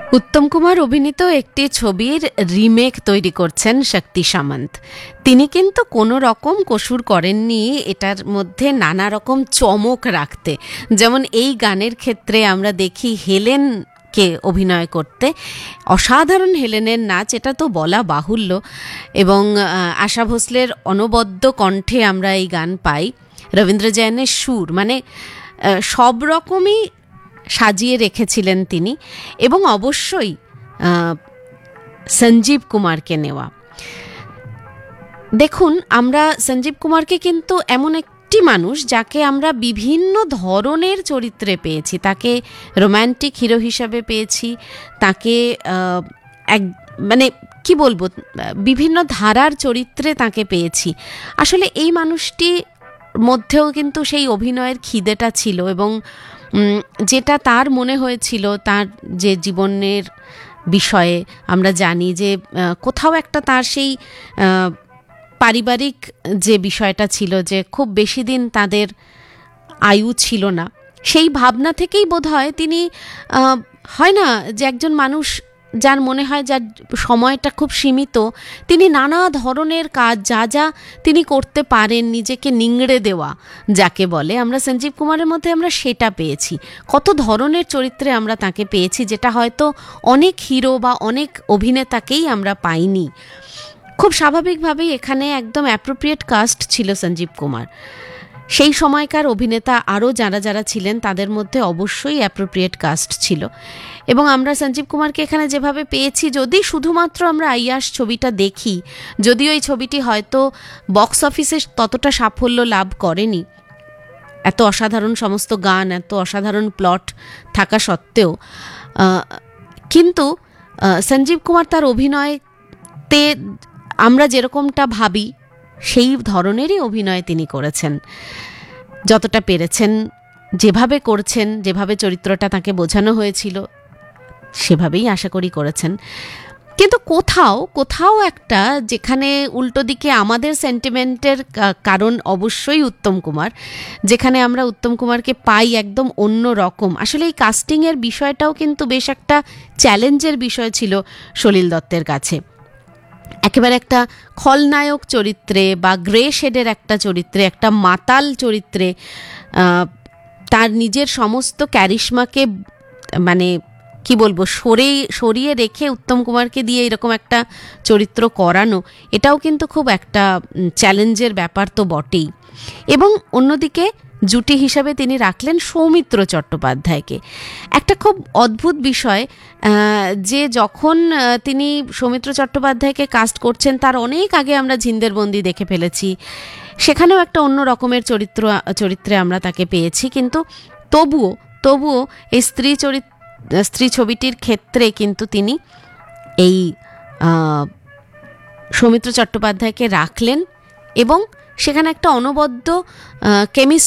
উত্তম কুমার অভিনীত একটি ছবির রিমেক তৈরি করছেন শক্তি সামন্ত। তিনি কিন্তু কোনো রকম কসুর করেননি এটার মধ্যে নানা রকম চমক রাখতে। যেমন এই গানের ক্ষেত্রে আমরা দেখি হেলেনকে অভিনয় করতে, অসাধারণ হেলেনের নাচ, এটা তো বলা বাহুল্য। এবং আশা ভোসলের অনবদ্য কণ্ঠে আমরা এই গান পাই, রবীন্দ্র জৈনের সুর, মানে সব রকমই সাজিয়ে রেখেছিলেন তিনি। এবং অবশ্যই সঞ্জীব কুমারকে নেওয়া। দেখুন, আমরা সঞ্জীব কুমারকে কিন্তু এমন একটি মানুষ যাকে আমরা বিভিন্ন ধরনের চরিত্রে পেয়েছি। তাকে রোম্যান্টিক হিরো হিসাবে পেয়েছি, তাকে মানে কি বলবো, বিভিন্ন ধারার চরিত্রে তাকে পেয়েছি। আসলে এই মানুষটি মধ্যেও কিন্তু সেই অভিনয়ের খিদেটা ছিল, এবং যেটা তার মনে হয়েছিল তার যে জীবনের বিষয়ে আমরা জানি যে কোথাও একটা তার সেই পারিবারিক যে বিষয়টা ছিল, যে খুব বেশি দিন তাদের আয়ু ছিল না, সেই ভাবনা থেকেই বোধহয় তিনি, হয় না যে একজন মানুষ যার মনে হয় যার সময়টা খুব সীমিত, তিনি নানা ধরনের কাজ যা যা তিনি করতে পারেন, নিজেকে নিংড়ে দেওয়া যাকে বলে, আমরা সঞ্জীব কুমারের মধ্যে আমরা সেটা পেয়েছি। কত ধরনের চরিত্রে আমরা তাকে পেয়েছি, যেটা হয়তো অনেক হিরো বা অনেক অভিনেতাকেই আমরা পাইনি। খুব স্বাভাবিকভাবেই এখানে একদম অ্যাপ্রোপ্রিয়েট কাস্ট ছিল সঞ্জীব কুমার। সেই সময়কার অভিনেতা আরও যারা যারা ছিলেন তাদের মধ্যে অবশ্যই অ্যাপ্রোপ্রিয়েট কাস্ট ছিল। এবং আমরা সঞ্জীব কুমারকে এখানে যেভাবে পেয়েছি, যদি শুধুমাত্র আমরা আইয়াস ছবিটা দেখি, যদিও এই ছবিটি হয়তো বক্স অফিসে ততটা সাফল্য লাভ করেনি, এত অসাধারণ সমস্ত গান, এত অসাধারণ প্লট থাকা সত্ত্বেও, কিন্তু সঞ্জীব কুমার তার অভিনয়তে আমরা যেরকমটা ভাবি সেই ধরনেরই অভিনয় তিনি করেছেন। যতটা পেরেছেন, যেভাবে করছেন, যেভাবে চরিত্রটা তাকে বোঝানো হয়েছিল সেভাবেই আশা করি করেছেন। কিন্তু কোথাও কোথাও একটা, যেখানে উল্টো দিকে আমাদের সেন্টিমেন্টের কারণ অবশ্যই উত্তম কুমার, যেখানে আমরা উত্তম কুমারকে পাই একদম অন্য রকম। আসলে এই কাস্টিংয়ের বিষয়টাও কিন্তু বেশ একটা চ্যালেঞ্জের বিষয় ছিল সলিল দত্তের কাছে। একেবারে একটা খলনায়ক চরিত্রে বা গ্রে শেডের একটা চরিত্রে, একটা মাতাল চরিত্রে তার নিজের সমস্ত ক্যারিশমাকে মানে কি বলবো সরিয়ে রেখে উত্তম কুমারকে দিয়ে এরকম একটা চরিত্র করানো, এটাও কিন্তু খুব একটা চ্যালেঞ্জের ব্যাপার তো বটেই। এবং অন্যদিকে জুটি হিসাবে তিনি রাখলেন সৌমিত্র চট্টোপাধ্যায়কে। একটা খুব অদ্ভুত বিষয় যে যখন তিনি সৌমিত্র চট্টোপাধ্যায়কে কাস্ট করছেন, তার অনেক আগে আমরা ঝিন্দের বন্দি দেখে ফেলেছি, সেখানেও একটা অন্য রকমের চরিত্রে আমরা তাকে পেয়েছি। কিন্তু তবুও এই স্ত্রী ছবিটির ক্ষেত্রে কিন্তু তিনি এই সৌমিত্র চট্টোপাধ্যায়কে রাখলেন, এবং সেখানে একটা অনবদ্য